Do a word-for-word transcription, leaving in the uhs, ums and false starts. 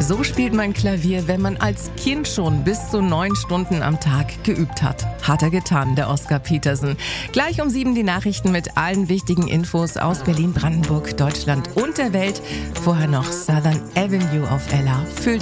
So spielt man Klavier, wenn man als Kind schon bis zu neun Stunden am Tag geübt hat. Hat er getan, der Oscar Peterson. Gleich um sieben die Nachrichten mit allen wichtigen Infos aus Berlin, Brandenburg, Deutschland und der Welt. Vorher noch Southern Avenue auf Ella. Fühl